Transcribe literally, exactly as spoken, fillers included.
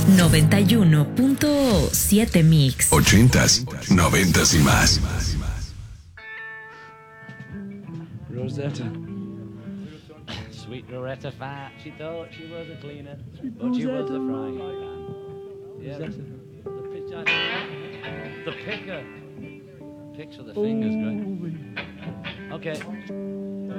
noventa y uno punto siete Mix. Ochentas, noventas y más. Rosetta. Sweet Rosetta Fat. She thought she was a cleaner, but she was a frying pan. Yeah, the, the, pitch, the picker. Picks with the fingers, great. Okay.